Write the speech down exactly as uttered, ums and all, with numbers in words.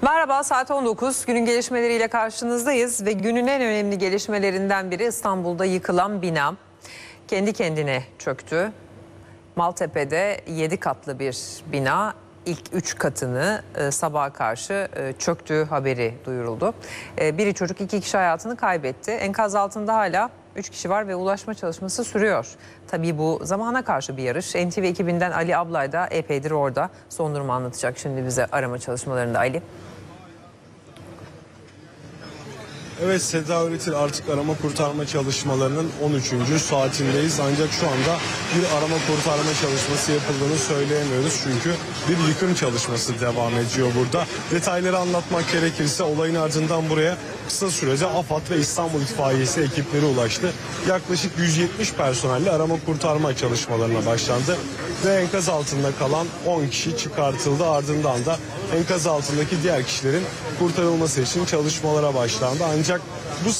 Merhaba, saat on dokuz. Günün gelişmeleriyle karşınızdayız ve günün en önemli gelişmelerinden biri İstanbul'da yıkılan bina. Kendi kendine çöktü. Maltepe'de yedi katlı bir bina ilk üç katını e, sabaha karşı e, çöktüğü haberi duyuruldu. E, biri çocuk, iki kişi hayatını kaybetti. Enkaz altında hala üç kişi var ve ulaşma çalışması sürüyor. Tabii bu zamana karşı bir yarış. N T V ekibinden Ali Ablay da epeydir orada. Son durumu anlatacak şimdi bize arama çalışmalarında Ali. Evet Seda Üretir, artık arama kurtarma çalışmalarının on üçüncü saatindeyiz. Ancak şu anda bir arama kurtarma çalışması yapıldığını söyleyemiyoruz. Çünkü bir yıkım çalışması devam ediyor burada. Detayları anlatmak gerekirse olayın ardından buraya kısa sürede AFAD ve İstanbul İtfaiyesi ekipleri ulaştı. Yaklaşık yüz yetmiş personelle arama kurtarma çalışmalarına başlandı. Ve enkaz altında kalan on kişi çıkartıldı. Ardından da enkaz altındaki diğer kişilerin kurtarılması için çalışmalara başlandı. Ancak bu